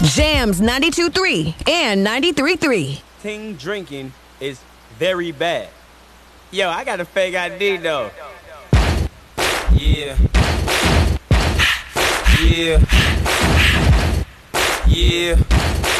Jams 92.3 and 93.3. Ting drinking is very bad. Yo, I got a fake ID though. Yeah. Yeah. Yeah.